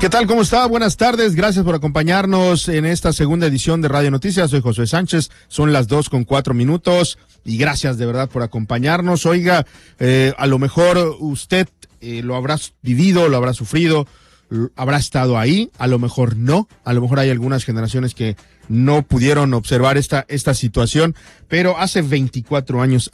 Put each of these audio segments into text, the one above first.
¿Qué tal? ¿Cómo está? Buenas tardes. Gracias por acompañarnos en esta segunda edición de Radio Noticias. Soy Josué Sánchez. Son las 2:04 y gracias de verdad por acompañarnos. Oiga, a lo mejor usted lo habrá vivido, lo habrá sufrido, habrá estado ahí, a lo mejor no. A lo mejor hay algunas generaciones que no pudieron observar esta situación, pero hace 24 años,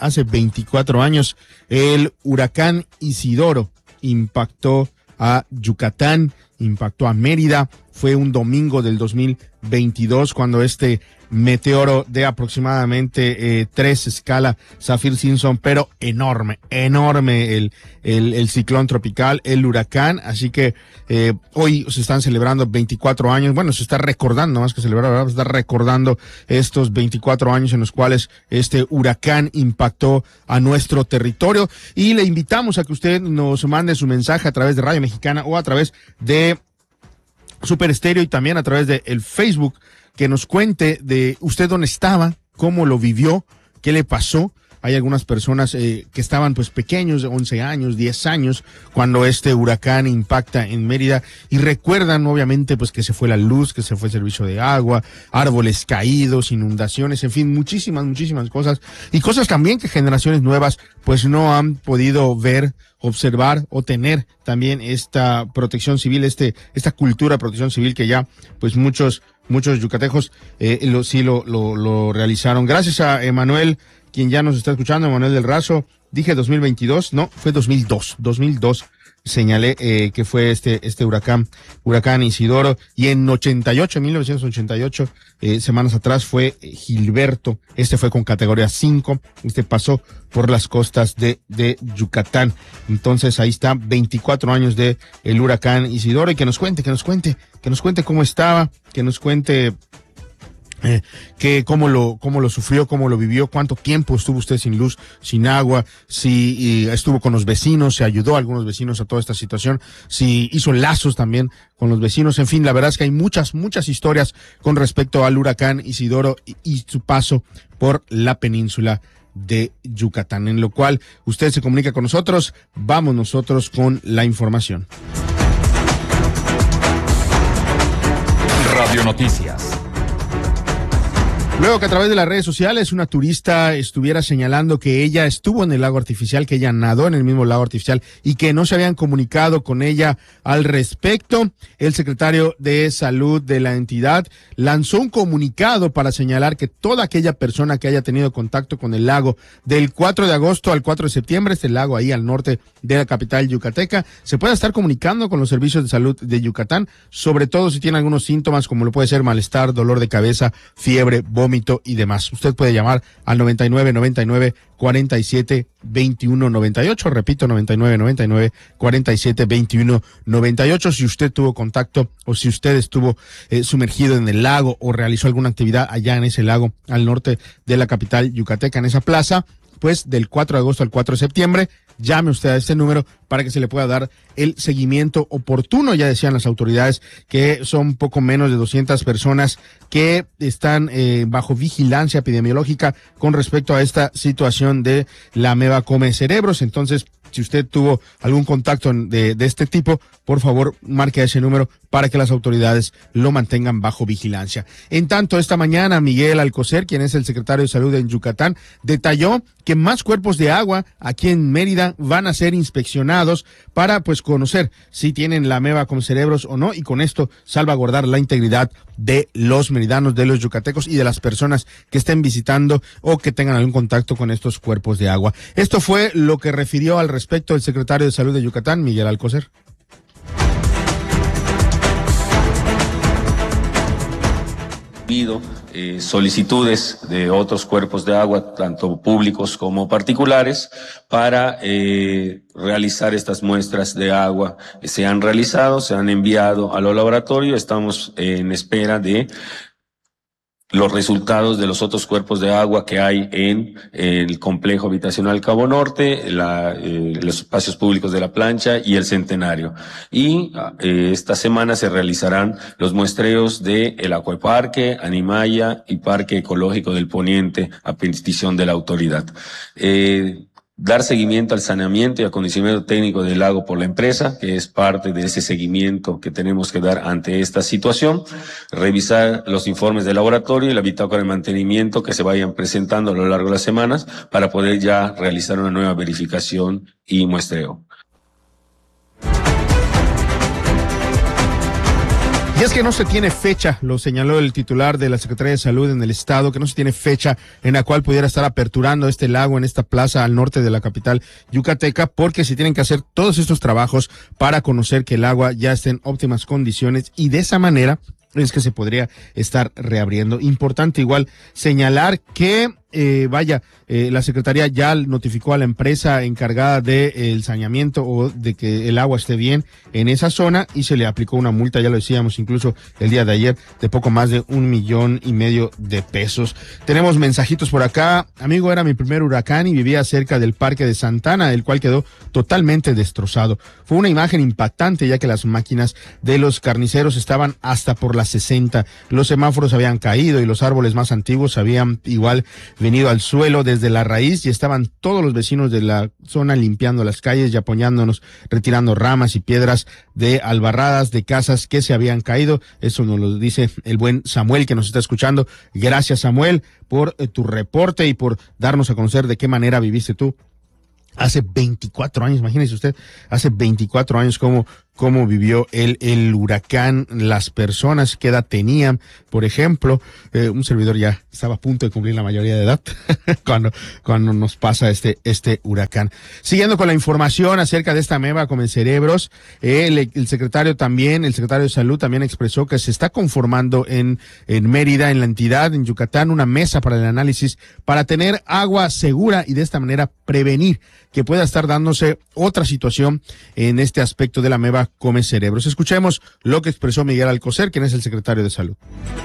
el huracán Isidoro impactó a Yucatán, impactó a Mérida. Fue un domingo del 2022 cuando este meteoro de aproximadamente 3 escala Saffir-Simpson, pero enorme el ciclón tropical, el huracán. Así que hoy se están celebrando 24 años, bueno, se está recordando, más que celebrar, ¿verdad? Se está recordando estos 24 años en los cuales este huracán impactó a nuestro territorio, y le invitamos a que usted nos mande su mensaje a través de Radio Mexicana o a través de Super Estéreo y también a través de el Facebook, que nos cuente de usted dónde estaba, cómo lo vivió, qué le pasó. Hay algunas personas que estaban pues pequeños, de 11 años, 10 años, cuando este huracán impacta en Mérida, y recuerdan obviamente pues que se fue la luz, que se fue el servicio de agua, árboles caídos, inundaciones, en fin, muchísimas cosas, y cosas también que generaciones nuevas pues no han podido ver, observar o tener también esta protección civil, esta cultura de protección civil que ya pues muchos yucatecos lo realizaron. Gracias a Emanuel, quien ya nos está escuchando, Emanuel del Razo. Dije 2022, no, fue 2002 señalé que fue este huracán Isidoro, y en 1988, semanas atrás, fue Gilberto. Este fue con categoría 5, este pasó por las costas de Yucatán. Entonces ahí está, 24 años de el huracán Isidoro, y que nos cuente cómo estaba, que nos cuente cómo lo sufrió, cómo lo vivió, cuánto tiempo estuvo usted sin luz, sin agua, si estuvo con los vecinos, se ayudó a algunos vecinos a toda esta situación, si hizo lazos también con los vecinos. En fin, la verdad es que hay muchas historias con respecto al huracán Isidoro y su paso por la península de Yucatán, en lo cual usted se comunica con nosotros. Vamos nosotros con la información. Radio Noticias. Luego que a través de las redes sociales una turista estuviera señalando que ella estuvo en el lago artificial, que ella nadó en el mismo lago artificial y que no se habían comunicado con ella al respecto, el secretario de Salud de la entidad lanzó un comunicado para señalar que toda aquella persona que haya tenido contacto con el lago del 4 de agosto al 4 de septiembre, este lago ahí al norte de la capital yucateca, se pueda estar comunicando con los servicios de salud de Yucatán, sobre todo si tiene algunos síntomas como lo puede ser malestar, dolor de cabeza, fiebre, vómito y demás. Usted puede llamar al 99 47 21 98, repito, 99 47 21 98, si usted tuvo contacto o si usted estuvo sumergido en el lago o realizó alguna actividad allá en ese lago al norte de la capital yucateca, en esa plaza, pues del 4 de agosto al 4 de septiembre, llame usted a este número para que se le pueda dar el seguimiento oportuno. Ya decían las autoridades que son poco menos de 200 personas que están bajo vigilancia epidemiológica con respecto a esta situación de la ameba come cerebros. Entonces, si usted tuvo algún contacto de este tipo, por favor, marque ese número para que las autoridades lo mantengan bajo vigilancia. En tanto, esta mañana, Miguel Alcocer, quien es el secretario de Salud en Yucatán, detalló que más cuerpos de agua aquí en Mérida van a ser inspeccionados para, pues, conocer si tienen la ameba come cerebros o no, y con esto salvaguardar la integridad de los meridanos, de los yucatecos y de las personas que estén visitando o que tengan algún contacto con estos cuerpos de agua. Esto fue lo que refirió al respecto el secretario de Salud de Yucatán, Miguel Alcocer. Solicitudes de otros cuerpos de agua, tanto públicos como particulares, para realizar estas muestras de agua. Se han realizado, se han enviado a los laboratorios, estamos en espera de los resultados de los otros cuerpos de agua que hay en el complejo habitacional Cabo Norte, los espacios públicos de La Plancha y el Centenario. Y esta semana se realizarán los muestreos de el Acueparque, Animaya y Parque Ecológico del Poniente a petición de la autoridad. dar seguimiento al saneamiento y acondicionamiento técnico del lago por la empresa, que es parte de ese seguimiento que tenemos que dar ante esta situación, revisar los informes de laboratorio y la bitácora de mantenimiento que se vayan presentando a lo largo de las semanas para poder ya realizar una nueva verificación y muestreo. Y es que no se tiene fecha, lo señaló el titular de la Secretaría de Salud en el estado, que no se tiene fecha en la cual pudiera estar aperturando este lago en esta plaza al norte de la capital yucateca, porque se tienen que hacer todos estos trabajos para conocer que el agua ya esté en óptimas condiciones y de esa manera es que se podría estar reabriendo. Importante igual señalar que la Secretaría ya notificó a la empresa encargada del saneamiento o de que el agua esté bien en esa zona y se le aplicó una multa, ya lo decíamos incluso el día de ayer, de poco más de 1,5 millones de pesos. Tenemos mensajitos por acá. Amigo, era mi primer huracán y vivía cerca del Parque de Santana, el cual quedó totalmente destrozado. Fue una imagen impactante ya que las máquinas de los carniceros estaban hasta por las 60. Los semáforos habían caído y los árboles más antiguos habían igual venido al suelo desde la raíz y estaban todos los vecinos de la zona limpiando las calles y apoyándonos, retirando ramas y piedras de albarradas de casas que se habían caído. Eso nos lo dice el buen Samuel que nos está escuchando. Gracias, Samuel, por tu reporte y por darnos a conocer de qué manera viviste tú hace 24 años, imagínese usted, hace 24 años cómo vivió el huracán, las personas, qué edad tenían, por ejemplo, un servidor ya estaba a punto de cumplir la mayoría de edad cuando nos pasa este huracán. Siguiendo con la información acerca de esta ameba comencerebros, el secretario de Salud también expresó que se está conformando en Mérida, en la entidad, en Yucatán, una mesa para el análisis para tener agua segura y de esta manera prevenir que pueda estar dándose otra situación en este aspecto de la ameba comencerebros. Escuchemos lo que expresó Miguel Alcocer, quien es el secretario de Salud.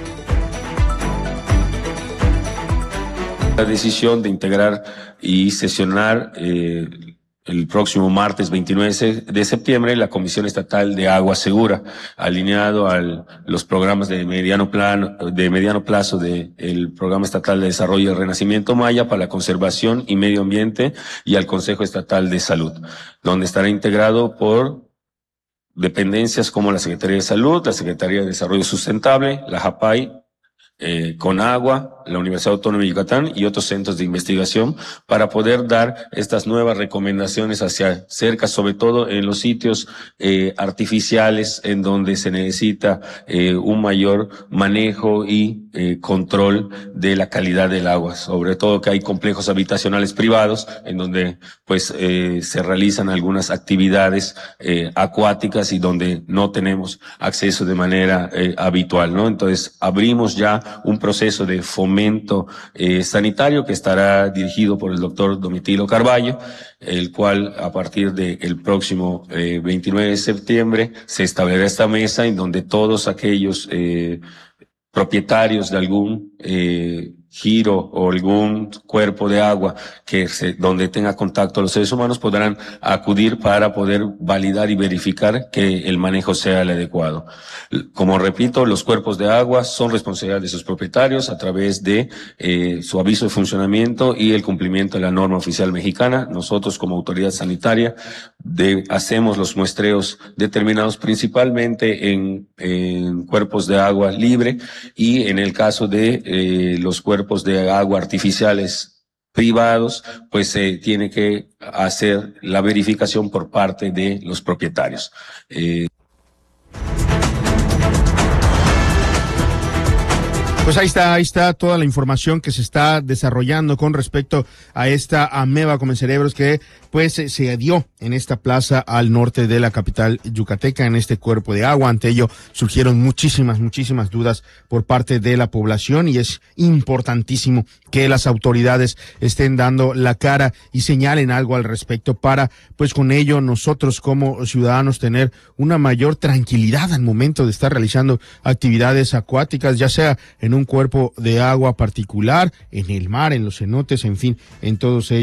La decisión de integrar y sesionar el próximo martes 29 de septiembre la Comisión Estatal de Agua Segura, alineado a los programas de mediano plazo del Programa Estatal de Desarrollo y Renacimiento Maya para la Conservación y Medio Ambiente y al Consejo Estatal de Salud, donde estará integrado por dependencias como la Secretaría de Salud, la Secretaría de Desarrollo Sustentable, la JAPAI, Conagua, la Universidad Autónoma de Yucatán y otros centros de investigación para poder dar estas nuevas recomendaciones hacia cerca, sobre todo en los sitios artificiales en donde se necesita un mayor manejo y control de la calidad del agua, sobre todo que hay complejos habitacionales privados en donde pues se realizan algunas actividades acuáticas y donde no tenemos acceso de manera habitual, ¿no? Entonces abrimos ya un proceso de fomento sanitario que estará dirigido por el doctor Domitilo Carballo, el cual a partir del próximo 29 de septiembre se establecerá esta mesa en donde todos aquellos propietarios de algún giro o algún cuerpo de agua donde tenga contacto los seres humanos podrán acudir para poder validar y verificar que el manejo sea el adecuado. Como repito, los cuerpos de agua son responsabilidad de sus propietarios a través de su aviso de funcionamiento y el cumplimiento de la norma oficial mexicana. Nosotros como autoridad sanitaria hacemos los muestreos determinados principalmente en cuerpos de agua libre y en el caso de los cuerpos de agua artificiales privados, pues se tiene que hacer la verificación por parte de los propietarios. Pues ahí está toda la información que se está desarrollando con respecto a esta ameba comencerebros que pues se dio en esta plaza al norte de la capital yucateca, en este cuerpo de agua. Ante ello surgieron muchísimas dudas por parte de la población y es importantísimo que las autoridades estén dando la cara y señalen algo al respecto para, pues con ello nosotros como ciudadanos tener una mayor tranquilidad al momento de estar realizando actividades acuáticas, ya sea en un cuerpo de agua particular, en el mar, en los cenotes, en fin, en todos ellos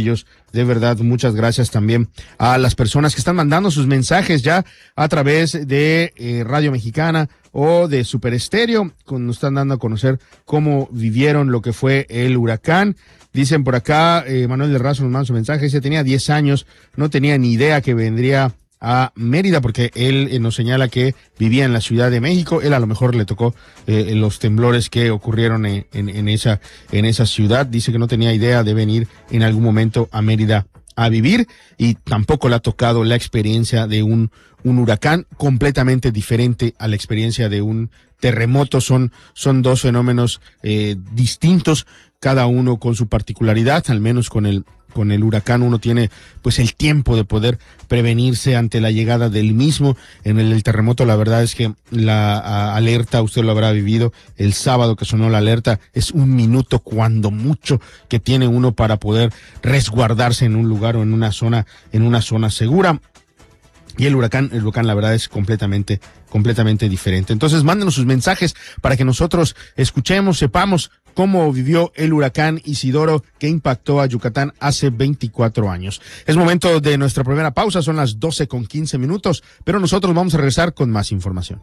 De verdad, muchas gracias también a las personas que están mandando sus mensajes ya a través de Radio Mexicana o de Super Estéreo, nos están dando a conocer cómo vivieron lo que fue el huracán. Dicen por acá, Manuel de Razo nos manda su mensaje, dice, tenía 10 años, no tenía ni idea que vendría a Mérida, porque él nos señala que vivía en la Ciudad de México. Él a lo mejor le tocó los temblores que ocurrieron en esa ciudad. Dice que no tenía idea de venir en algún momento a Mérida a vivir, y tampoco le ha tocado la experiencia de un huracán, completamente diferente a la experiencia de un terremoto. Son dos fenómenos distintos, cada uno con su particularidad. Al menos con el huracán uno tiene pues el tiempo de poder prevenirse ante la llegada del mismo. En el terremoto la verdad es que la alerta, usted lo habrá vivido, el sábado que sonó la alerta, es 1 minuto cuando mucho que tiene uno para poder resguardarse en un lugar o en una zona segura. Y el huracán la verdad es completamente diferente. Entonces mándenos sus mensajes para que nosotros escuchemos, sepamos cómo vivió el huracán Isidoro, que impactó a Yucatán hace 24 años. Es momento de nuestra primera pausa, son las 12:15, pero nosotros vamos a regresar con más información.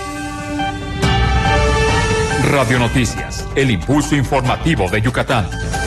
Radio Noticias, el impulso informativo de Yucatán.